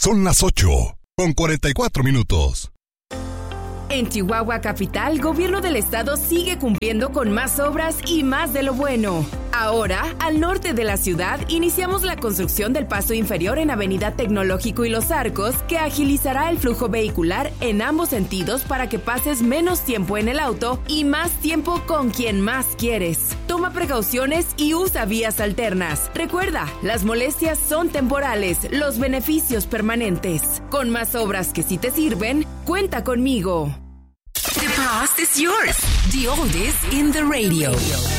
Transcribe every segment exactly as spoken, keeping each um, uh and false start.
Son las ocho, con cuarenta y cuatro minutos. En Chihuahua Capital, Gobierno del Estado sigue cumpliendo con más obras y más de lo bueno. Ahora, al norte de la ciudad, iniciamos la construcción del paso inferior en Avenida Tecnológico y Los Arcos, que agilizará el flujo vehicular en ambos sentidos para que pases menos tiempo en el auto y más tiempo con quien más quieres. Toma precauciones y usa vías alternas. Recuerda, las molestias son temporales, los beneficios permanentes. Con más obras que sí te sirven, cuenta conmigo. The past is yours. The oldies in the radio.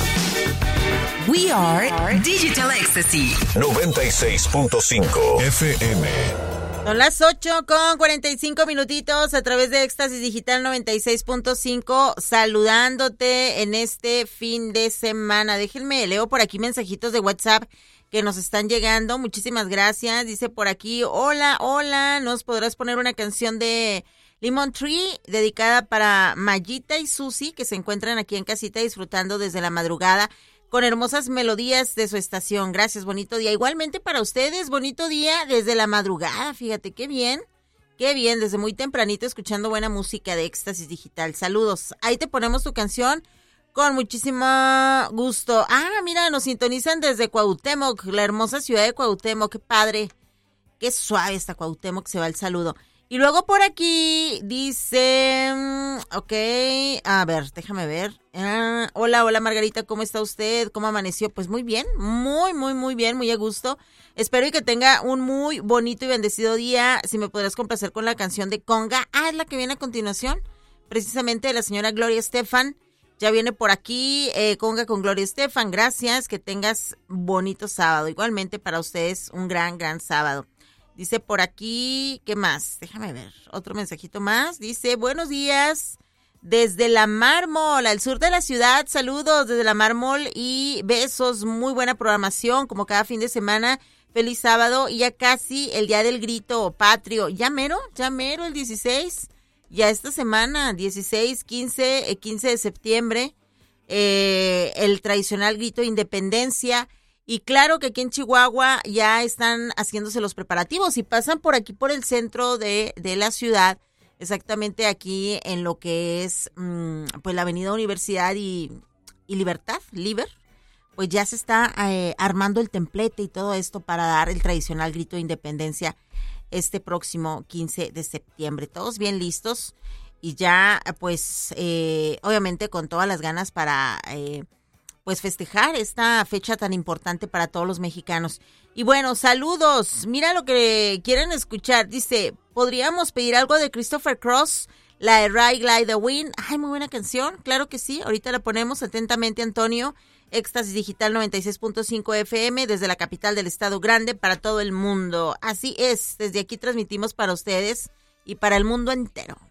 We are Digital Ecstasy. noventa y seis punto cinco F M. Son las ocho con cuarenta y cinco minutitos a través de Éxtasis Digital noventa y seis punto cinco, saludándote en este fin de semana. Déjenme, leo por aquí mensajitos de WhatsApp que nos están llegando. Muchísimas gracias. Dice por aquí, hola, hola, ¿nos podrás poner una canción de Lemon Tree dedicada para Mayita y Susi, que se encuentran aquí en casita disfrutando desde la madrugada con hermosas melodías de su estación? Gracias, bonito día. Igualmente para ustedes, bonito día desde la madrugada. Fíjate, qué bien, qué bien, desde muy tempranito escuchando buena música de Éxtasis Digital. Saludos. Ahí te ponemos tu canción con muchísimo gusto. Ah, mira, nos sintonizan desde Cuauhtémoc, la hermosa ciudad de Cuauhtémoc. Qué padre, qué suave está Cuauhtémoc, se va el saludo. Y luego por aquí dice, ok, a ver, déjame ver. Ah, hola, hola Margarita, ¿cómo está usted? ¿Cómo amaneció? Pues muy bien, muy, muy, muy bien, muy a gusto. Espero y que tenga un muy bonito y bendecido día. Si me podrás complacer con la canción de Conga. Ah, es la que viene a continuación, precisamente de la señora Gloria Estefan. Ya viene por aquí, eh, Conga con Gloria Estefan. Gracias, que tengas bonito sábado. Igualmente para ustedes, un gran, gran sábado. Dice por aquí, ¿qué más? Déjame ver, otro mensajito más. Dice, buenos días, desde la Mármol, al sur de la ciudad. Saludos desde la Mármol y besos, muy buena programación, como cada fin de semana. Feliz sábado y ya casi el día del grito patrio. Ya mero, ya mero el dieciséis, ya esta semana, dieciséis, quince, quince de septiembre, eh, el tradicional grito de independencia. Y claro que aquí en Chihuahua ya están haciéndose los preparativos y pasan por aquí por el centro de, de la ciudad, exactamente aquí en lo que es mmm, pues la avenida Universidad y, y Libertad, Liber, pues ya se está eh, armando el templete y todo esto para dar el tradicional grito de independencia este próximo quince de septiembre. Todos bien listos y ya pues eh, obviamente con todas las ganas para Eh, pues festejar esta fecha tan importante para todos los mexicanos. Y bueno, saludos. Mira lo que quieren escuchar. Dice, ¿podríamos pedir algo de Christopher Cross? La de Ride Like the Wind. Ay, muy buena canción. Claro que sí. Ahorita la ponemos. Atentamente, Antonio. Éxtasis Digital noventa y seis punto cinco F M desde la capital del estado grande para todo el mundo. Así es. Desde aquí transmitimos para ustedes y para el mundo entero.